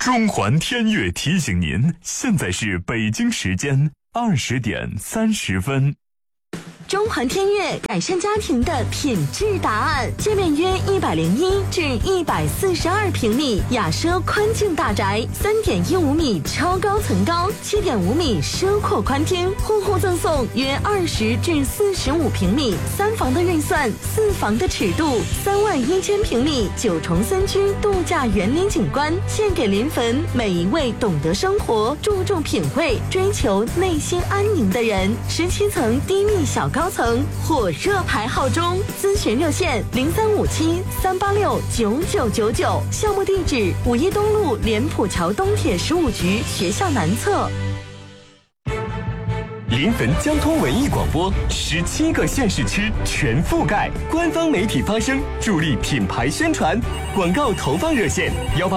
中环天悦提醒您，现在是北京时间20点30分。 中环天悦改善家庭的品质答案，界面约101至142平米雅奢宽净大宅，3.15米超高层高，7.5米奢阔宽厅，户户赠送约20至45平米3房的预算，4房的尺度，31000平米9重3居度假园林景观，献给临汾每一位懂得生活、注重品味、追求内心安宁的人。17层低密小高层火热排号中，咨询热线0357-386-9999，项目地址5一东路莲浦桥东铁15局学校南侧。 临汾交通文艺广播17个县市区全覆盖，官方媒体发声，助力品牌宣传。广告投放热线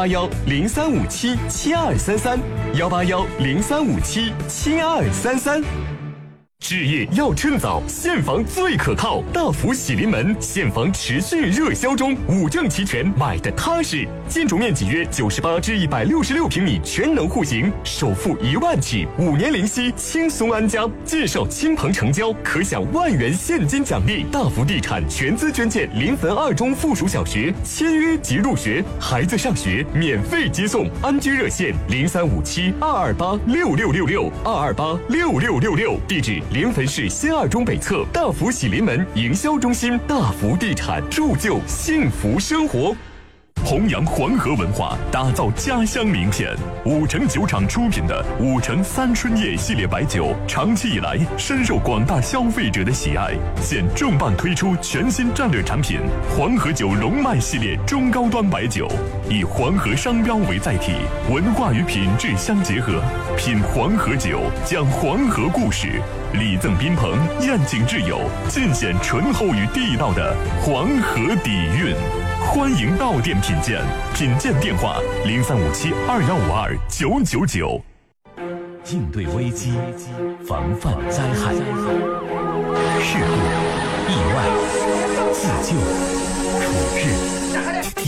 181-0357-7233，181-0357-7233。置业要趁早，现房最可靠，大福喜临门现房持续热销中，5证齐全，买的踏实。建筑面积约98至166平米，全能户型，首付1万起，5年零息，轻松安家。介绍亲朋成交，可享1万元现金奖励。大福地产全资捐建临汾2中附属小学，签约即入学，孩子上学免费接送。安居热线0357-228-6666，228-6666，地址临汾市先2中北侧大福喜临门营销中心。大福地产，铸就幸福生活。 弘扬黄河文化，打造家乡名片。5城酒厂出品的5城三春叶系列白酒，长期以来深受广大消费者的喜爱。现重磅推出全新战略产品黄河酒龙脉系列中高端白酒，以黄河商标为载体，文化与品质相结合。品黄河酒，讲黄河故事，礼赠宾朋，宴请挚友，尽显醇厚与地道的黄河底蕴。欢迎到店品鉴，品鉴电话0357-2152-999。 应对危机，防范灾害，事故、意外、自救、处置。